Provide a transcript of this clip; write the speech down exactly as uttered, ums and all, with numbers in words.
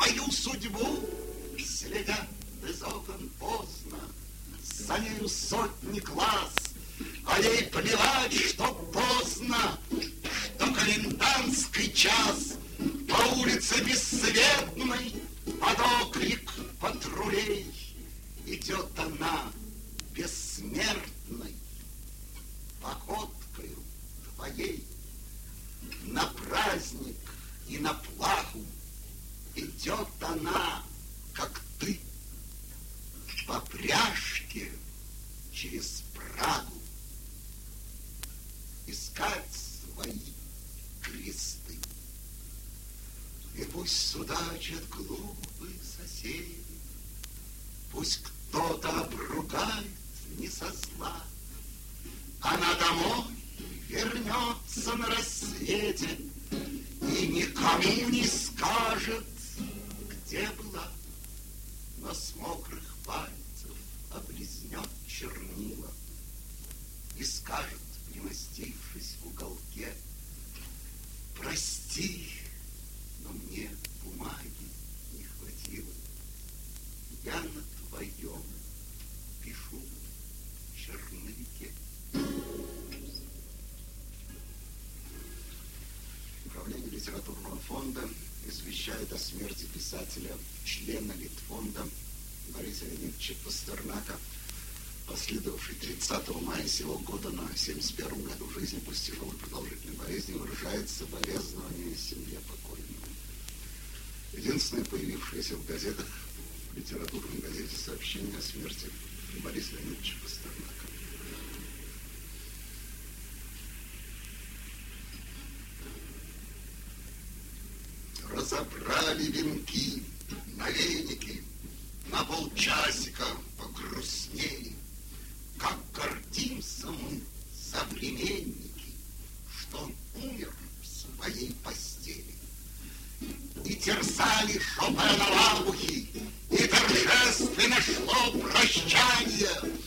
свою судьбу следят из окон поздно, за нею сотни глаз, а ей плевать, что поздно, что комендантский час. По улице бесцветной под окрик патрулей идет она бессмертной походкою твоей. На праздник и на плаху идет она, как ты, по пряжке через Прагу искать свои кресты. И пусть судачат глупые соседи, пусть кто-то обругает не со зла, она домой вернется на рассвете и никому не скажет, где была, но с мокрых пальцев облизнет чернила и скажет, примостившись в уголке: прости, но мне бумаги не хватило. Я на твоем пишу черновике. Управление литературного фонда извещает о смерти писателя, члена Литфонда Бориса Леонидовича Пастернака, последовавший тридцатого мая сего года на семьдесят первом году жизни после тяжелой продолжительной болезни, выражает соболезнования семье покойного. Единственное появившееся в газетах, в литературной газете, сообщение о смерти Бориса Леонидовича Пастернака. Разобрали венки на веники, на полчасика погрустнели. Как гордимся мы, современники, что он умер в своей постели. И терзали Шопена лавухи, и торжественно шло прощание.